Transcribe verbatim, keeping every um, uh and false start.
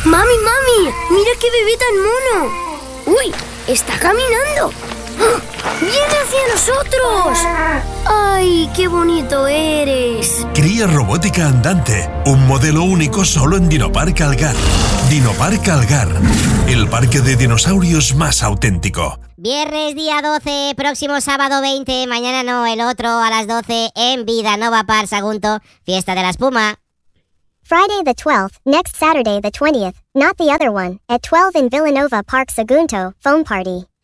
¡Mami, mami! ¡Mira qué bebé tan mono! ¡Uy! ¡Está caminando! ¡Viene hacia nosotros! ¡Ay, qué bonito eres! Cría robótica andante, un modelo único solo en Dinopark Algar. Dinopark Algar, el parque de dinosaurios más auténtico. Viernes día doce, próximo sábado veinte, mañana no, el otro a las doce en Vidanova Park Sagunto, fiesta de la espuma. Friday the twelfth, next Saturday the twentieth, not the other one, at twelve in Villanova Park Sagunto, foam party.